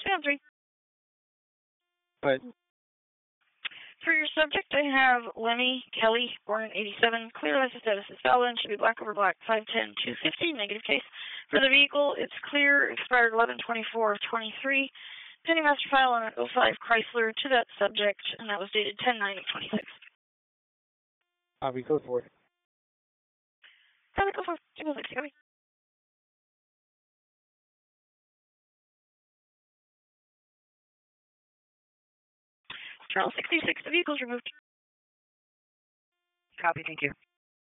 3. But For your subject, I have Lemmy Kelly, born in 87. Clear license status is valid and should be black over black, 510 250. Negative case. For the vehicle, it's clear, expired 11/24/23. Pending master file on an 05 Chrysler to that subject, and that was dated 10/9/26. we go for it. Copy, go for it. 206, copy. Terminal 66, the vehicle's removed. Copy, thank you.